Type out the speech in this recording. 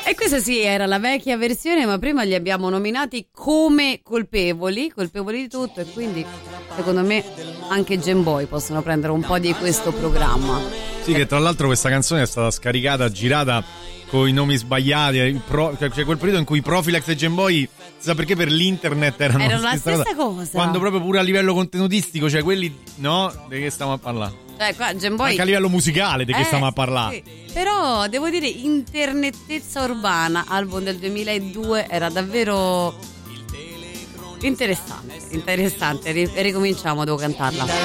E questa sì era la vecchia versione, ma prima li abbiamo nominati come colpevoli di tutto, e quindi secondo me anche Game Boy possono prendere un po' di questo programma. Sì, che tra l'altro questa canzone è stata scaricata, girata con i nomi sbagliati, cioè quel periodo in cui Profilax e Game Boy, sa perché, per l'internet erano la stessa cosa. Quando proprio pure a livello contenutistico, cioè quelli, no, di che stiamo a parlare? Qua Game Boy... Anche a livello musicale di che stiamo a parlare. Sì. Però devo dire, Internettezza Urbana, album del 2002, era davvero interessante. Ricominciamo, devo cantarla.